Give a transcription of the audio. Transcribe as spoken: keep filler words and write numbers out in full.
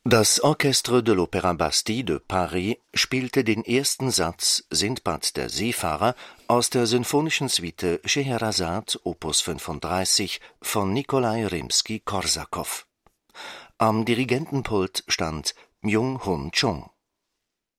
Das Orchestre de l'Opéra Bastille de Paris spielte den ersten Satz Sindbad der Seefahrer aus der Sinfonischen Suite Scheherazade Opus fünfunddreißig von Nikolai Rimski-Korsakow. Am Dirigentenpult stand Myung-Hun Chung.